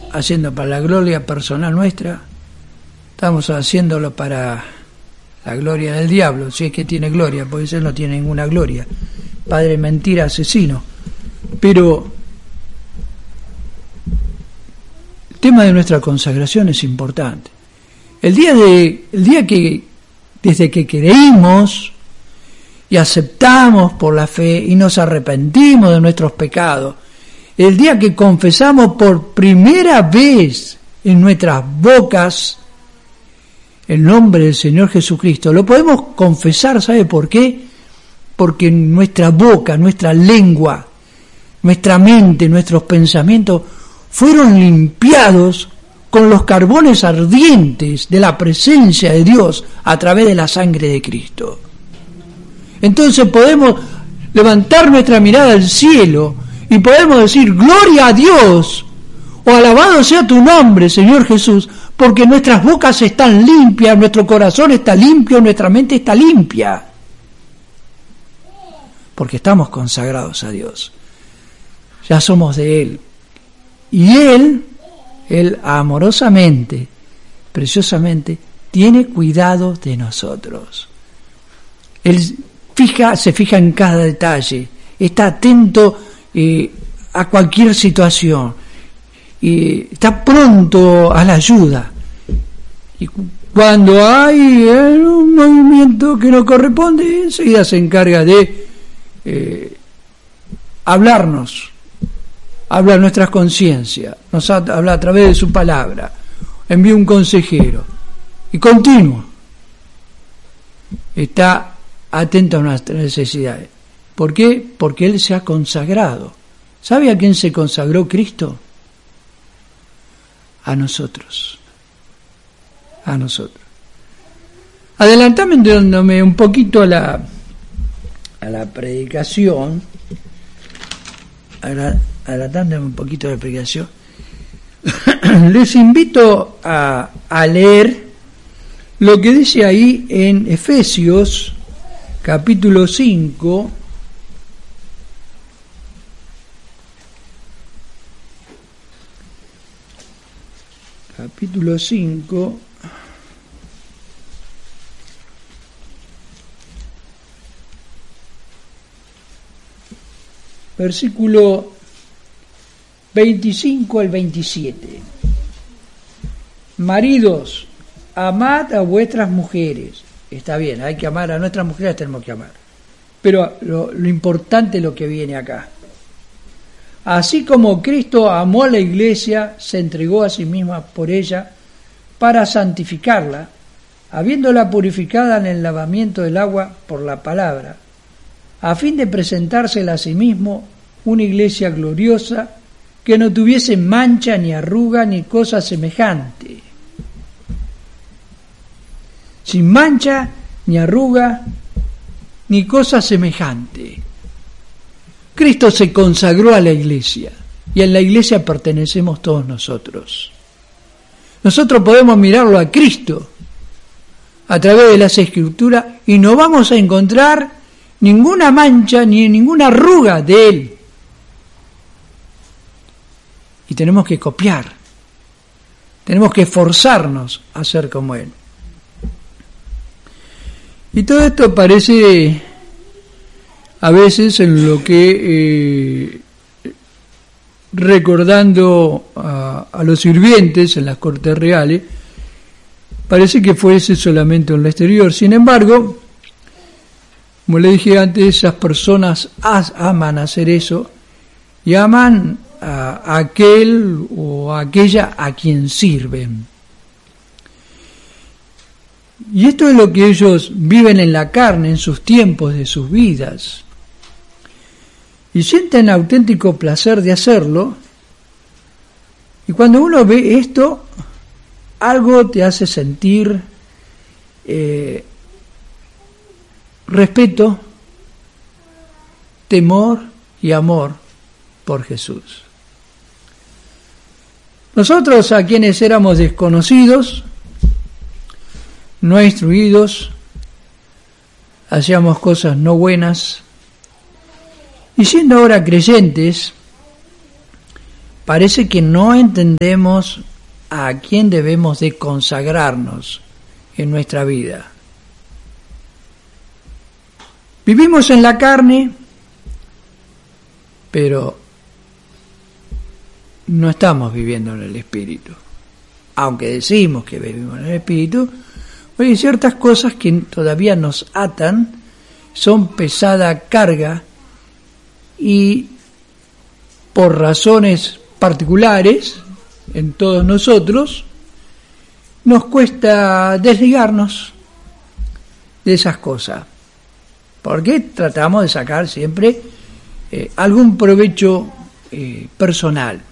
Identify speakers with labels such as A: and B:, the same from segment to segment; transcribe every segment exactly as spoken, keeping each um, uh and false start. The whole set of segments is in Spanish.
A: haciendo para la gloria personal nuestra, estamos haciéndolo para la gloria del diablo, si es que tiene gloria, porque él no tiene ninguna gloria, padre mentira, asesino. Pero el tema de nuestra consagración es importante. El día de, el día que, desde que creímos y aceptamos por la fe y nos arrepentimos de nuestros pecados, el día que confesamos por primera vez en nuestras bocas el nombre del Señor Jesucristo, lo podemos confesar, ¿sabe por qué? Porque nuestra boca, nuestra lengua, nuestra mente, nuestros pensamientos fueron limpiados con los carbones ardientes de la presencia de Dios a través de la sangre de Cristo. Entonces podemos levantar nuestra mirada al cielo y podemos decir: gloria a Dios, o alabado sea tu nombre, Señor Jesús, porque nuestras bocas están limpias, nuestro corazón está limpio, nuestra mente está limpia, porque estamos consagrados a Dios, ya somos de Él, y Él, Él amorosamente, preciosamente, tiene cuidado de nosotros. Él fija, se fija en cada detalle, está atento eh, a cualquier situación, y está pronto a la ayuda. Y cuando hay eh, un movimiento que no corresponde, enseguida se encarga de eh, hablarnos, habla nuestras conciencias, nos habla a través de su palabra, envía un consejero y continuo está atento a nuestras necesidades. ¿Por qué? Porque Él se ha consagrado. ¿Sabe a quién se consagró Cristo? A nosotros. A nosotros. Adelantándome un poquito a la a la predicación, adelantándome un poquito a la predicación, les invito a, a leer lo que dice ahí en Efesios capítulo cinco, capítulo cinco, versículo veinticinco al veintisiete. Maridos, amad a vuestras mujeres. Está bien, hay que amar a nuestras mujeres, tenemos que amar. Pero lo, lo importante es lo que viene acá. Así como Cristo amó a la iglesia, se entregó a sí misma por ella para santificarla, habiéndola purificada en el lavamiento del agua por la palabra, a fin de presentársela a sí mismo una iglesia gloriosa, que no tuviese mancha ni arruga ni cosa semejante. Sin mancha ni arruga ni cosa semejante. Cristo se consagró a la iglesia y a la iglesia pertenecemos todos nosotros. Nosotros podemos mirarlo a Cristo a través de las Escrituras y no vamos a encontrar ninguna mancha ni ninguna arruga de Él. Y tenemos que copiar, tenemos que esforzarnos a ser como Él. Y todo esto parece a veces en lo que, eh, recordando a, a los sirvientes en las cortes reales, parece que fuese solamente en lo exterior. Sin embargo, como le dije antes, esas personas as, aman hacer eso y aman a aquel o a aquella a quien sirven. Y esto es lo que ellos viven en la carne, en sus tiempos de sus vidas. Y sienten auténtico placer de hacerlo. Y cuando uno ve esto, algo te hace sentir eh, respeto, temor y amor por Jesús. Nosotros, a quienes éramos desconocidos, no instruidos, hacíamos cosas no buenas, y siendo ahora creyentes, parece que no entendemos a quién debemos de consagrarnos en nuestra vida. Vivimos en la carne, pero no estamos viviendo en el Espíritu. Aunque decimos que vivimos en el Espíritu, hay ciertas cosas que todavía nos atan, son pesada carga, y por razones particulares en todos nosotros nos cuesta desligarnos de esas cosas, porque tratamos de sacar siempre eh, algún provecho eh, personal.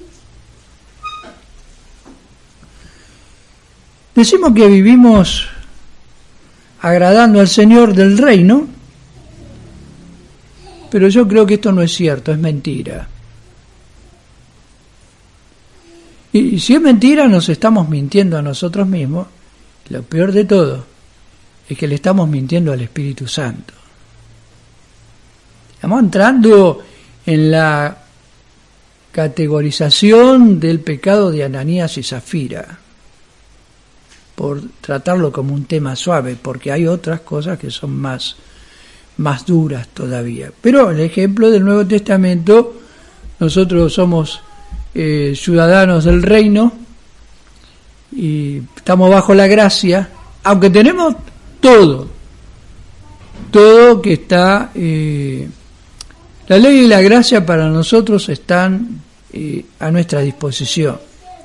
A: Decimos que vivimos agradando al Señor del reino, pero yo creo que esto no es cierto, es mentira. Y si es mentira, nos estamos mintiendo a nosotros mismos. Lo peor de todo es que le estamos mintiendo al Espíritu Santo. Estamos entrando en la categorización del pecado de Ananías y Zafira, por tratarlo como un tema suave, porque hay otras cosas que son más, más duras todavía. Pero el ejemplo del Nuevo Testamento, nosotros somos eh, ciudadanos del reino y estamos bajo la gracia, aunque tenemos todo, todo que está, eh, la ley y la gracia para nosotros están eh, a nuestra disposición.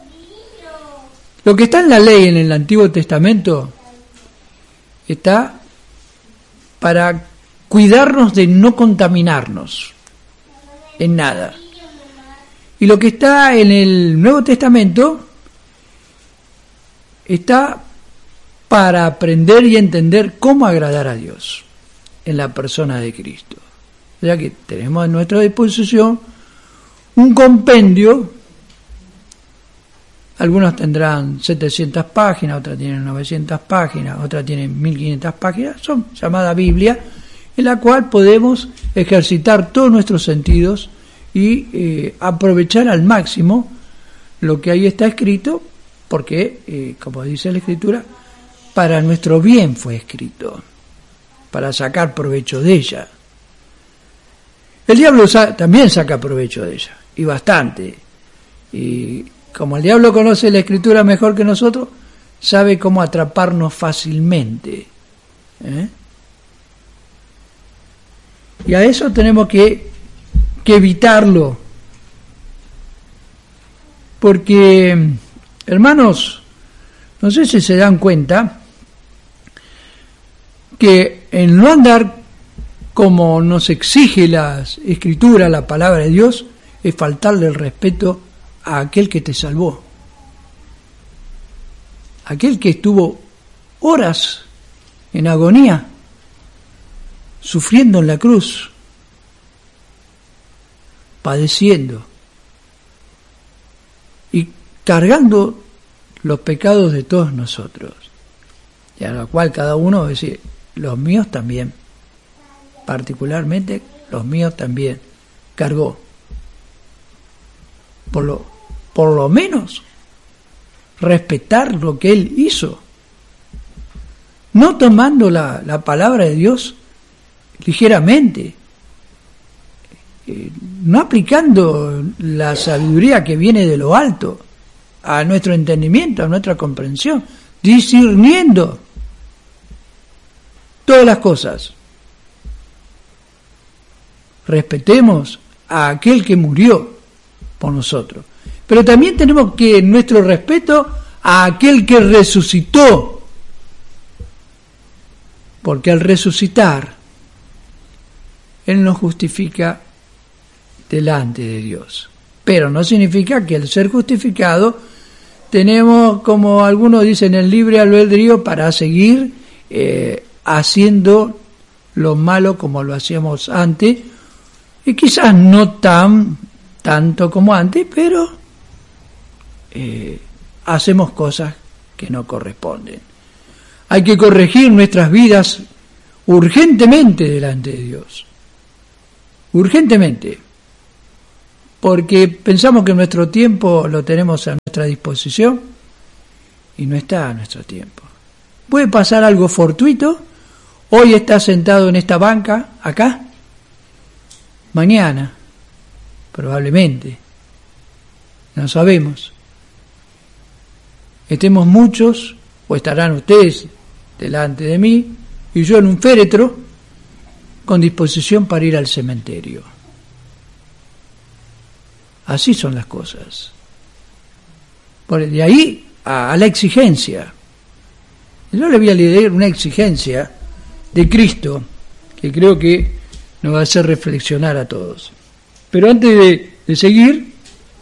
A: Lo que está en la ley en el Antiguo Testamento está para cuidarnos de no contaminarnos en nada. Y lo que está en el Nuevo Testamento está para aprender y entender cómo agradar a Dios en la persona de Cristo. O sea que tenemos a nuestra disposición un compendio. Algunos tendrán setecientas páginas, otras tienen novecientas páginas, otras tienen mil quinientas páginas, son llamada Biblia, en la cual podemos ejercitar todos nuestros sentidos y eh, aprovechar al máximo lo que ahí está escrito, porque, eh, como dice la Escritura, para nuestro bien fue escrito, para sacar provecho de ella. El diablo sa- también saca provecho de ella, y bastante, y como el diablo conoce la Escritura mejor que nosotros, sabe cómo atraparnos fácilmente. ¿Eh? Y a eso tenemos que, que evitarlo. Porque, hermanos, no sé si se dan cuenta que en no andar como nos exige la Escritura, la palabra de Dios, es faltarle el respeto a aquel que te salvó, aquel que estuvo horas en agonía, sufriendo en la cruz, padeciendo y cargando los pecados de todos nosotros, y a lo cual cada uno dice, los míos también, particularmente los míos también, cargó. Por lo, por lo menos respetar lo que él hizo, no tomando la, la palabra de Dios ligeramente, eh, no aplicando la sabiduría que viene de lo alto a nuestro entendimiento, a nuestra comprensión, discerniendo todas las cosas. Respetemos a aquel que murió por nosotros, pero también tenemos que nuestro respeto a aquel que resucitó, porque al resucitar él nos justifica delante de Dios, pero no significa que al ser justificado tenemos, como algunos dicen, el libre albedrío para seguir eh, haciendo lo malo como lo hacíamos antes, y quizás no tan tanto como antes, pero eh, hacemos cosas que no corresponden. Hay que corregir nuestras vidas urgentemente delante de Dios, urgentemente, porque pensamos que nuestro tiempo lo tenemos a nuestra disposición y no está a nuestro tiempo. Puede pasar algo fortuito, hoy estás sentado en esta banca, acá, mañana, probablemente, no sabemos. Estemos muchos, o estarán ustedes delante de mí, y yo en un féretro, con disposición para ir al cementerio. Así son las cosas. Por de ahí a, a la exigencia. Yo le voy a leer una exigencia de Cristo que creo que nos va a hacer reflexionar a todos. Pero antes de, de seguir,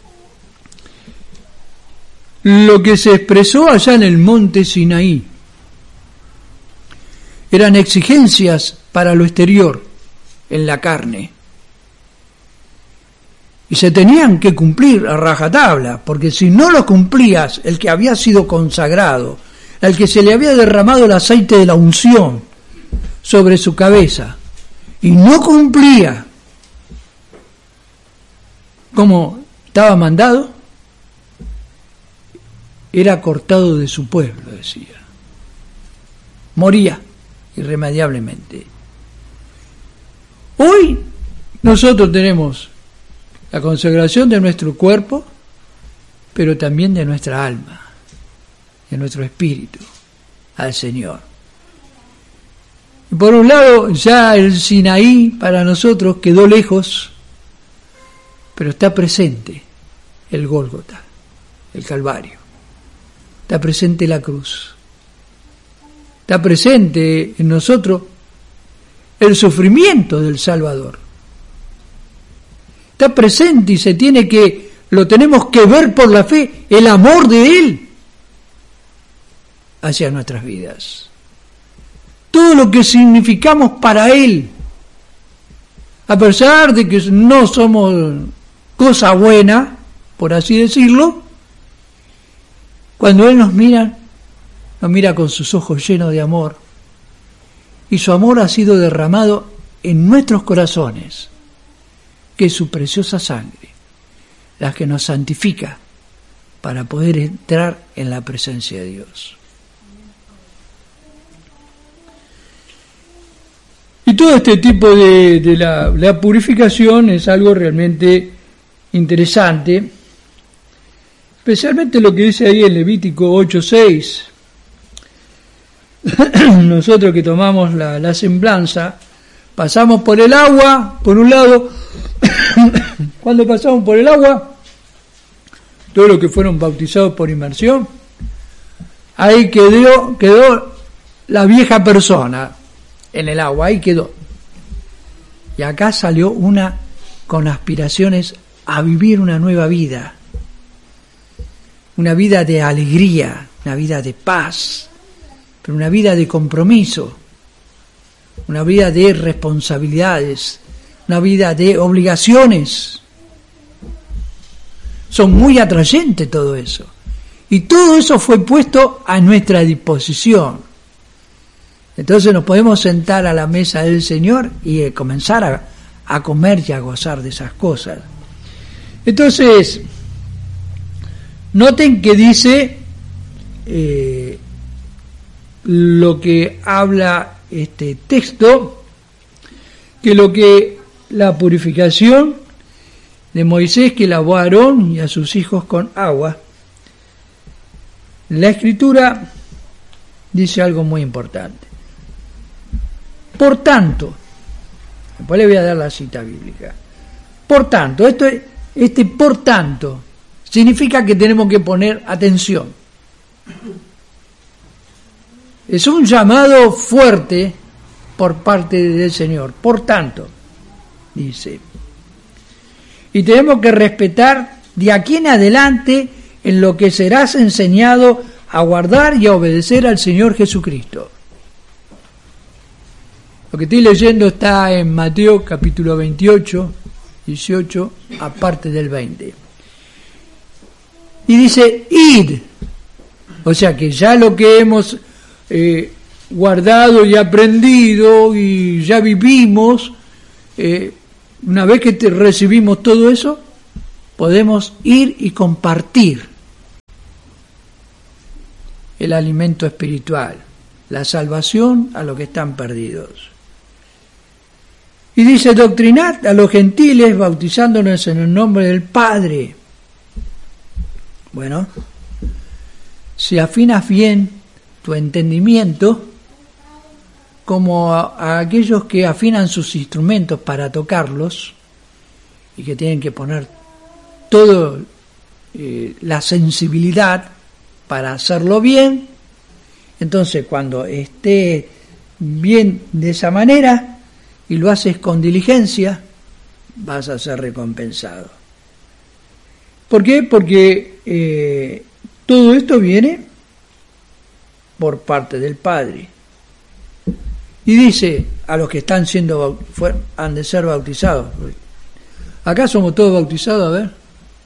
A: lo que se expresó allá en el monte Sinaí eran exigencias para lo exterior, en la carne. Y se tenían que cumplir a rajatabla, porque si no lo cumplías, el que había sido consagrado, al que se le había derramado el aceite de la unción sobre su cabeza, y no cumplía como estaba mandado, era cortado de su pueblo, decía. Moría irremediablemente. Hoy nosotros tenemos la consagración de nuestro cuerpo, pero también de nuestra alma, de nuestro espíritu, al Señor. Y por un lado, ya el Sinaí para nosotros quedó lejos, pero está presente el Gólgota, el Calvario. Está presente la cruz. Está presente en nosotros el sufrimiento del Salvador. Está presente y se tiene que, lo tenemos que ver por la fe, el amor de Él hacia nuestras vidas. Todo lo que significamos para Él, a pesar de que no somos cosa buena, por así decirlo, cuando Él nos mira, nos mira con sus ojos llenos de amor, y su amor ha sido derramado en nuestros corazones, que es su preciosa sangre, la que nos santifica para poder entrar en la presencia de Dios. Y todo este tipo de, de la, la purificación es algo realmente interesante, especialmente lo que dice ahí en Levítico ocho seis. Nosotros que tomamos la, la semblanza, pasamos por el agua, por un lado, cuando pasamos por el agua, todos los que fueron bautizados por inmersión, ahí quedó, quedó la vieja persona en el agua, ahí quedó. Y acá salió una con aspiraciones a vivir una nueva vida, una vida de alegría, una vida de paz, pero una vida de compromiso, una vida de responsabilidades, una vida de obligaciones. Son muy atrayentes todo eso. Y todo eso fue puesto a nuestra disposición. Entonces nos podemos sentar a la mesa del Señor y eh, comenzar a, a comer y a gozar de esas cosas. Entonces, noten que dice eh, lo que habla este texto, que lo que la purificación de Moisés, que lavó a Aarón y a sus hijos con agua. La Escritura dice algo muy importante. Por tanto, después le voy a dar la cita bíblica. Por tanto, esto es, este por tanto significa que tenemos que poner atención. Es un llamado fuerte por parte del Señor. Por tanto, dice, y tenemos que respetar de aquí en adelante en lo que serás enseñado a guardar y a obedecer al Señor Jesucristo. Lo que estoy leyendo está en Mateo capítulo veintiocho, dieciocho, aparte del veinte. Y dice, id. O sea que ya lo que hemos eh, guardado y aprendido y ya vivimos, eh, una vez que te recibimos todo eso, podemos ir y compartir el alimento espiritual, la salvación a los que están perdidos. Y dice, doctrinad a los gentiles bautizándonos en el nombre del Padre. Bueno, si afinas bien tu entendimiento, como a, a aquellos que afinan sus instrumentos para tocarlos y que tienen que poner toda eh, la sensibilidad para hacerlo bien, entonces cuando esté bien de esa manera y lo haces con diligencia, vas a ser recompensado. ¿Por qué? Porque eh, todo esto viene por parte del Padre. Y dice a los que están siendo han de ser bautizados. Acá somos todos bautizados, a ver.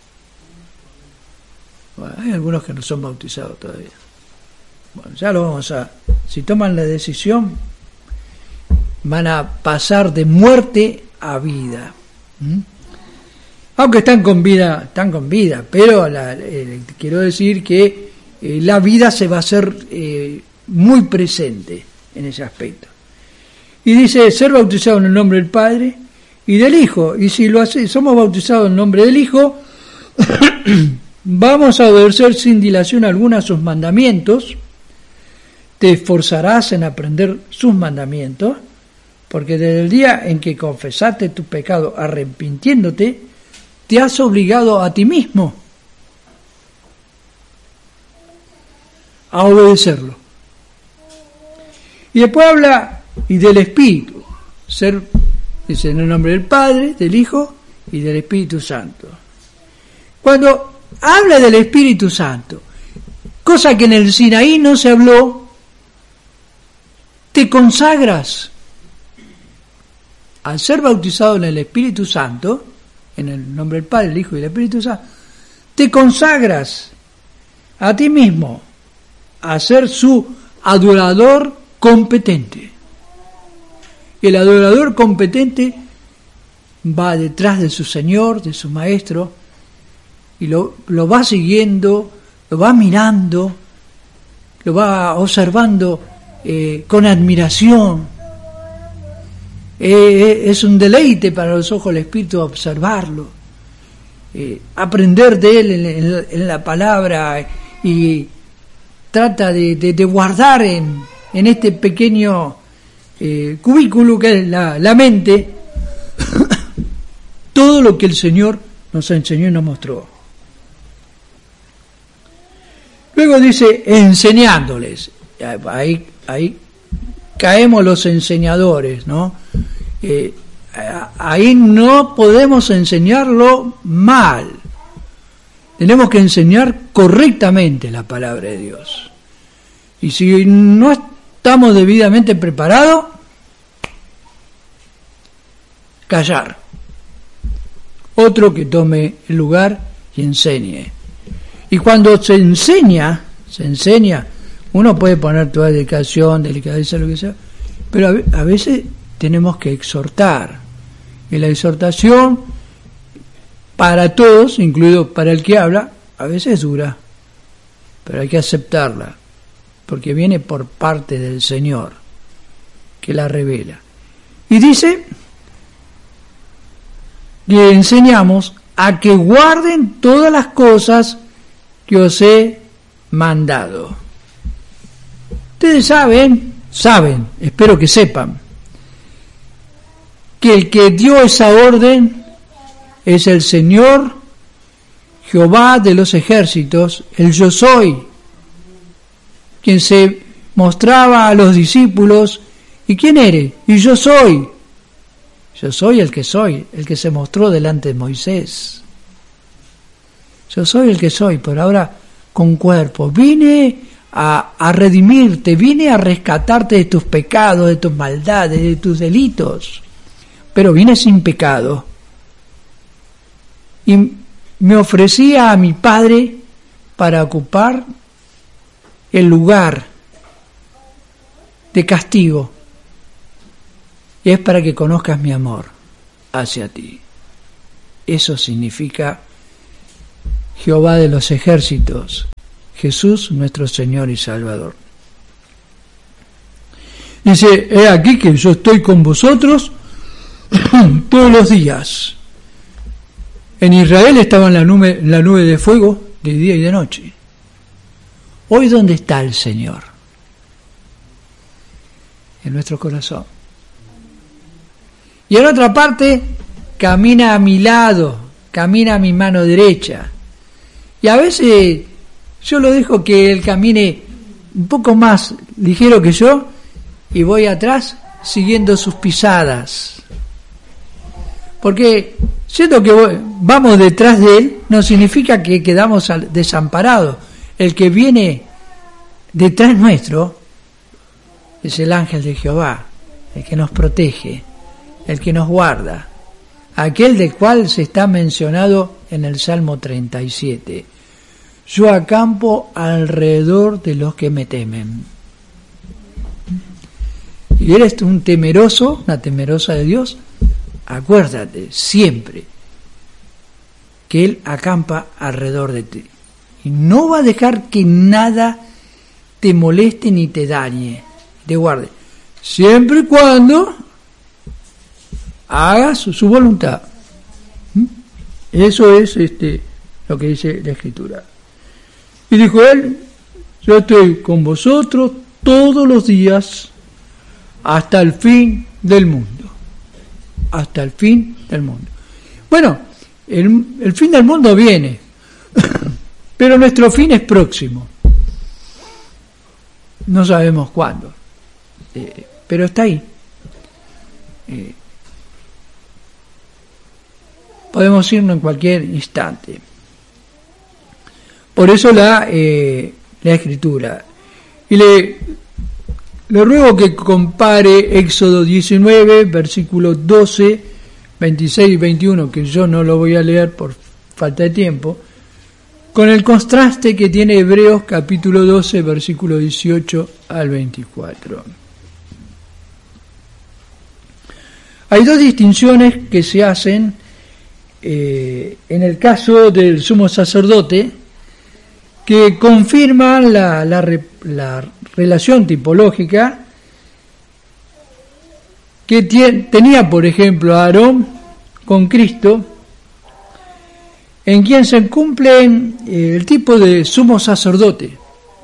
A: Bueno, hay algunos que no son bautizados todavía. Bueno, ya lo vamos a... Si toman la decisión, van a pasar de muerte a vida. ¿Mm? Aunque están con vida, están con vida, pero la, eh, quiero decir que eh, la vida se va a hacer eh, muy presente en ese aspecto. Y dice, ser bautizado en el nombre del Padre y del Hijo. Y si lo hace, somos bautizados en el nombre del Hijo, vamos a obedecer sin dilación alguna sus mandamientos. Te esforzarás en aprender sus mandamientos, porque desde el día en que confesaste tu pecado arrepintiéndote, te has obligado a ti mismo a obedecerlo. Y después habla y del Espíritu, ser, dice, en el nombre del Padre, del Hijo y del Espíritu Santo. Cuando habla del Espíritu Santo, cosa que en el Sinaí no se habló, te consagras. Al ser bautizado en el Espíritu Santo, en el nombre del Padre, el Hijo y el Espíritu Santo, te consagras a ti mismo a ser su adorador competente. Y el adorador competente va detrás de su Señor, de su Maestro, y lo, lo va siguiendo, lo va mirando, lo va observando eh, con admiración. Eh, es un deleite para los ojos del Espíritu observarlo, eh, aprender de él en, en, en la palabra, y trata de, de, de guardar en, en este pequeño eh, cubículo que es la, la mente todo lo que el Señor nos enseñó y nos mostró. Luego dice, enseñándoles. Ahí, ahí caemos los enseñadores, ¿no? Eh, ahí no podemos enseñarlo mal. Tenemos que enseñar correctamente la palabra de Dios. Y si no estamos debidamente preparados, callar. Otro que tome el lugar y enseñe. Y cuando se enseña, se enseña, uno puede poner toda dedicación, delicadeza, lo que sea, pero a veces tenemos que exhortar. Y la exhortación, para todos, incluido para el que habla, a veces es dura, pero hay que aceptarla, porque viene por parte del Señor, que la revela. Y dice, le enseñamos a que guarden todas las cosas que os he mandado. Ustedes saben, saben, espero que sepan, que el que dio esa orden es el Señor Jehová de los ejércitos, el Yo Soy, quien se mostraba a los discípulos. ¿Y quién eres? Y yo soy. Yo soy el que soy, el que se mostró delante de Moisés. Yo soy el que soy, por ahora con cuerpo. Vine a, a redimirte, vine a rescatarte de tus pecados, de tus maldades, de tus delitos. Pero vine sin pecado. Y me ofrecía a mi Padre para ocupar el lugar de castigo. Y es para que conozcas mi amor hacia ti. Eso significa Jehová de los ejércitos, Jesús nuestro Señor y Salvador. Dice, he aquí que yo estoy con vosotros todos los días. En Israel estaba en la nube, la nube de fuego de día y de noche. Hoy, ¿dónde está el Señor? En nuestro corazón. Y en otra parte, camina a mi lado, camina a mi mano derecha. Y a veces yo lo dejo que Él camine un poco más ligero que yo y voy atrás siguiendo sus pisadas. Porque siendo que vamos detrás de Él, no significa que quedamos desamparados. El que viene detrás nuestro es el ángel de Jehová, el que nos protege, el que nos guarda, aquel del cual se está mencionado en el Salmo treinta y siete. Yo acampo alrededor de los que me temen. Y eres un temeroso, una temerosa de Dios, acuérdate siempre que Él acampa alrededor de ti. Y no va a dejar que nada te moleste ni te dañe, te guarde. Siempre y cuando hagas su, su voluntad. ¿Mm? Eso es este lo que dice la Escritura. Y dijo Él, yo estoy con vosotros todos los días hasta el fin del mundo. Hasta el fin del mundo. Bueno, el, el fin del mundo viene, pero nuestro fin es próximo. No sabemos cuándo, eh, pero está ahí. Eh, podemos irnos en cualquier instante. Por eso la, eh, la Escritura. Y le, le ruego que compare Éxodo diecinueve, versículos doce, veintiséis y veintiuno, que yo no lo voy a leer por falta de tiempo, con el contraste que tiene Hebreos capítulo doce, versículo dieciocho al veinticuatro. Hay dos distinciones que se hacen eh, en el caso del sumo sacerdote, que confirman la, la, la relación tipológica que tiene, tenía, por ejemplo, Aarón con Cristo, en quien se cumple eh, el tipo de sumo sacerdote.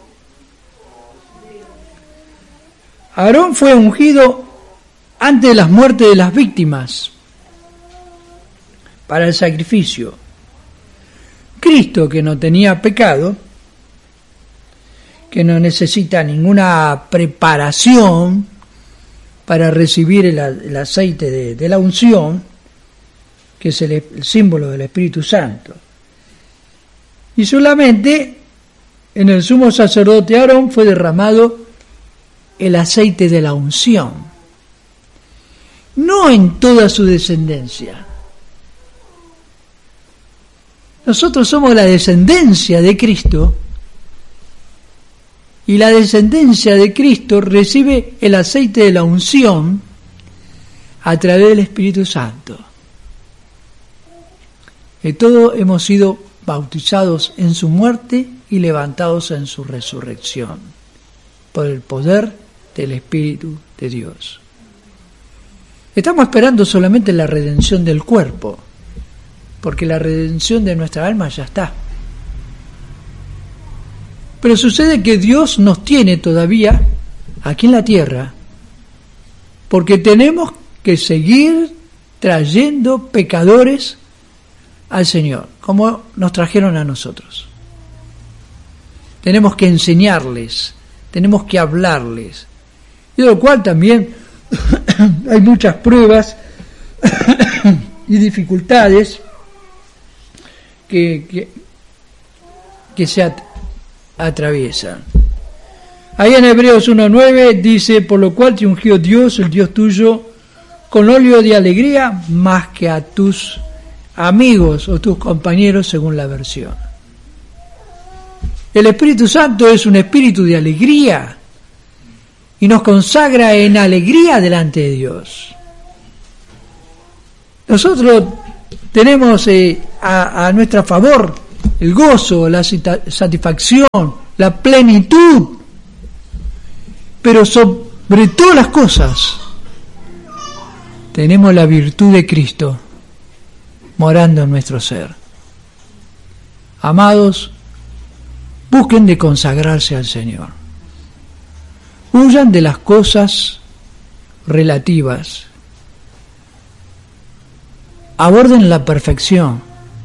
A: Aarón fue ungido antes de las muertes de las víctimas para el sacrificio. Cristo, que no tenía pecado, que no necesita ninguna preparación para recibir el, el aceite de, de la unción, que es el, el símbolo del Espíritu Santo. Y solamente en el sumo sacerdote Aarón fue derramado el aceite de la unción, no en toda su descendencia. Nosotros somos la descendencia de Cristo, y la descendencia de Cristo recibe el aceite de la unción a través del Espíritu Santo. Y todos hemos sido bautizados en su muerte y levantados en su resurrección, por el poder del Espíritu de Dios. Estamos esperando solamente la redención del cuerpo, porque la redención de nuestra alma ya está. Pero sucede que Dios nos tiene todavía aquí en la tierra, porque tenemos que seguir trayendo pecadores al Señor, como nos trajeron a nosotros. Tenemos que enseñarles, tenemos que hablarles, y de lo cual también hay muchas pruebas y dificultades que, que, que se at- atraviesan. Ahí en Hebreos uno nueve dice, por lo cual te ungió Dios, el Dios tuyo, con óleo de alegría, más que a tus amigos o tus compañeros, según la versión. El Espíritu Santo es un espíritu de alegría y nos consagra en alegría delante de Dios. Nosotros tenemos eh, a, a nuestra favor el gozo, la satisfacción, la plenitud. Pero sobre todas las cosas, tenemos la virtud de Cristo morando en nuestro ser. Amados, busquen de consagrarse al Señor. Huyan de las cosas relativas. Aborden la perfección.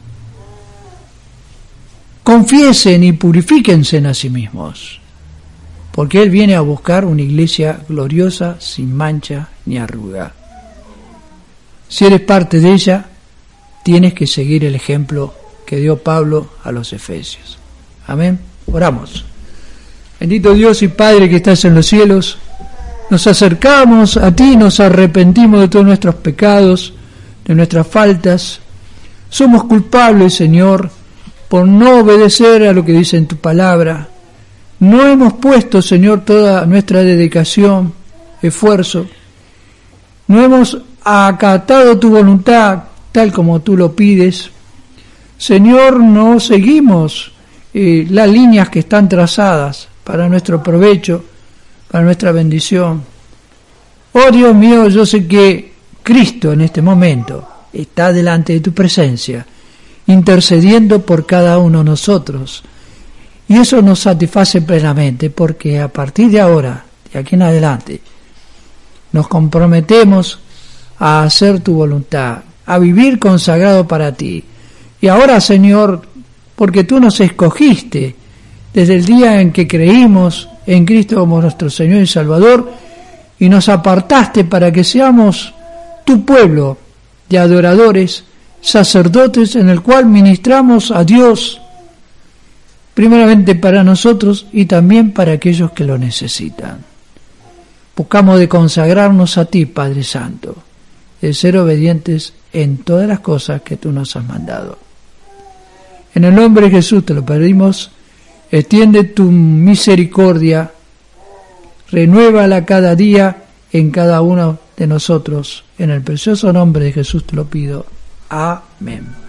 A: Confiesen y purifíquense a sí mismos, porque Él viene a buscar una iglesia gloriosa, sin mancha ni arruga. Si eres parte de ella, tienes que seguir el ejemplo que dio Pablo a los Efesios. Amén. Oramos. Bendito Dios y Padre que estás en los cielos, nos acercamos a ti, nos arrepentimos de todos nuestros pecados, de nuestras faltas. Somos culpables, Señor, por no obedecer a lo que dice en tu palabra. No hemos puesto, Señor, toda nuestra dedicación, esfuerzo. No hemos acatado tu voluntad tal como tú lo pides. Señor, no seguimos eh, las líneas que están trazadas para nuestro provecho, para nuestra bendición. Oh Dios mío, yo sé que Cristo en este momento está delante de tu presencia, intercediendo por cada uno de nosotros. Y eso nos satisface plenamente, porque a partir de ahora, de aquí en adelante, nos comprometemos a hacer tu voluntad, a vivir consagrado para ti. Y ahora, Señor, porque tú nos escogiste desde el día en que creímos en Cristo como nuestro Señor y Salvador, y nos apartaste para que seamos tu pueblo de adoradores, sacerdotes, en el cual ministramos a Dios, primeramente para nosotros y también para aquellos que lo necesitan. Buscamos de consagrarnos a ti, Padre Santo, de ser obedientes en todas las cosas que tú nos has mandado. En el nombre de Jesús te lo pedimos, extiende tu misericordia, renuévala cada día en cada uno de nosotros. En el precioso nombre de Jesús te lo pido. Amén.